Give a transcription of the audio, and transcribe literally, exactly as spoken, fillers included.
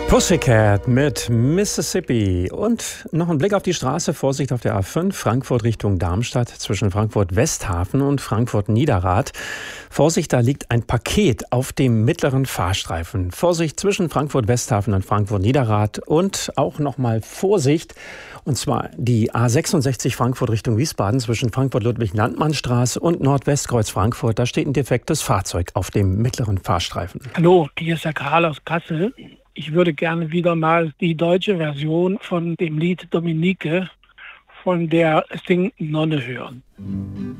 Pussycat mit Mississippi und noch ein Blick auf die Straße. Vorsicht auf der A fünf, Frankfurt Richtung Darmstadt zwischen Frankfurt-Westhafen und Frankfurt-Niederrad. Vorsicht, da liegt ein Paket auf dem mittleren Fahrstreifen. Vorsicht zwischen Frankfurt-Westhafen und Frankfurt-Niederrad und auch nochmal Vorsicht, und zwar die A sechsundsechzig Frankfurt Richtung Wiesbaden zwischen Frankfurt-Ludwig-Landmann-Straße und Nordwestkreuz Frankfurt. Da steht ein defektes Fahrzeug auf dem mittleren Fahrstreifen. Hallo, hier ist der Karl aus Kassel. Ich würde gerne wieder mal die deutsche Version von dem Lied Dominique von der Sing Nonne hören.